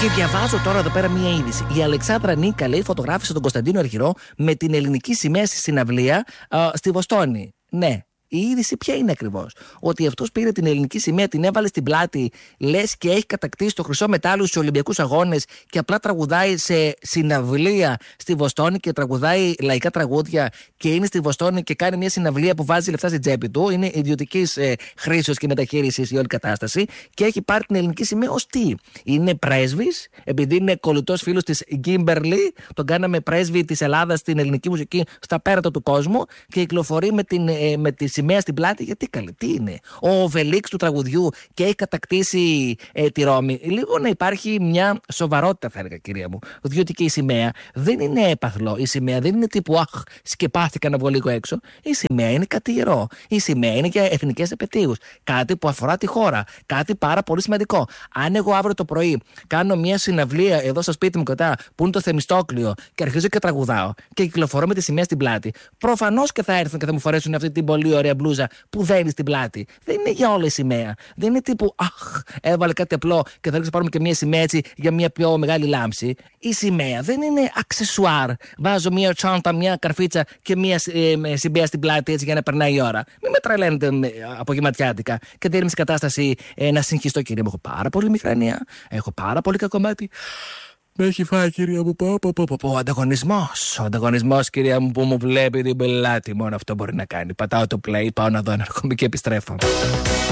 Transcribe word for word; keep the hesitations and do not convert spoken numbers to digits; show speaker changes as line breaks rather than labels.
Και διαβάζω τώρα εδώ πέρα μία είδηση. Η Αλεξάνδρα Νίκα, λέει, φωτογράφησε τον Κωνσταντίνο Αργυρό με την ελληνική σημαία στη συναυλία α, στη Βοστόνη. Ναι. Η είδηση ποια είναι ακριβώς? Ότι αυτός πήρε την ελληνική σημαία, την έβαλε στην πλάτη, λες και έχει κατακτήσει το χρυσό μετάλλιο στους Ολυμπιακούς Αγώνες και απλά τραγουδάει σε συναυλία στη Βοστόνη και τραγουδάει λαϊκά τραγούδια και είναι στη Βοστόνη και κάνει μια συναυλία που βάζει λεφτά στην τσέπη του. Είναι ιδιωτικής ε, χρήσεως και μεταχείρισης η όλη κατάσταση και έχει πάρει την ελληνική σημαία ως τι? Είναι πρέσβης, επειδή είναι κολλητός φίλος της Γκίμπερλι, τον κάναμε πρέσβη της Ελλάδας στην ελληνική μουσική στα πέρατα του κόσμου και κυκλοφορεί με, την, ε, με τη σημαία στην πλάτη. Γιατί καλή, τι είναι? Ο Βελίξ του τραγουδιού και έχει κατακτήσει ε, τη Ρώμη. Λίγο να υπάρχει μια σοβαρότητα, θα έλεγα, κυρία μου. Διότι και η σημαία δεν είναι έπαθλο. Η σημαία δεν είναι τύπου αχ, σκεπάθηκα να βγω λίγο έξω. Η σημαία είναι κάτι ιερό. Η σημαία είναι για εθνικές επετείους. Κάτι που αφορά τη χώρα. Κάτι πάρα πολύ σημαντικό. Αν εγώ αύριο το πρωί κάνω μια συναυλία εδώ στο σπίτι μου κοντά, που είναι το Θεμιστόκλειο, και αρχίζω και τραγουδάω και κυκλοφορώ με τη σημαία στην πλάτη, προφανώς και θα έρθουν και θα μου φορέσουν αυτή την πολύ ωραία μπλούζα που δένει στην πλάτη. Δεν είναι για όλα η σημαία. Δεν είναι τύπου αχ, έβαλε κάτι απλό και θα ρίξω πάρουμε και μια σημαία έτσι για μια πιο μεγάλη λάμψη. Η σημαία δεν είναι αξεσουάρ. Βάζω μια τσάντα, μια καρφίτσα και μια ε, σημαία στην πλάτη έτσι για να περνάει η ώρα. Μην με τρελαίνετε απογευματιάτικα και δεν είμαι σε κατάσταση ε, να συγχυστώ, κυρία μου. Έχω πάρα πολύ μικρανία. Έχω πάρα πολύ κακό μάτι. Με έχει φάει, κυρία μου. Πω, πω, πω, πω, πω. Ο ανταγωνισμός. Ο ανταγωνισμός, κυρία μου, που μου βλέπει την πελάτη. Μόνο αυτό μπορεί να κάνει. Πατάω το play, πάω να δω ένα έρχομαι και επιστρέφω.